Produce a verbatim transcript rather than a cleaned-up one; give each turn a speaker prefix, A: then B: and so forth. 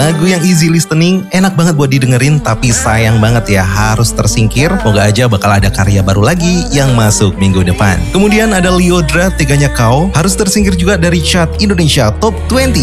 A: Lagu yang easy listening, enak banget buat didengerin, tapi sayang banget ya harus tersingkir. Moga aja bakal ada karya baru lagi yang masuk minggu depan. Kemudian ada Lyodra, Teganya Kau, harus tersingkir juga dari chart Indonesia Top dua puluh.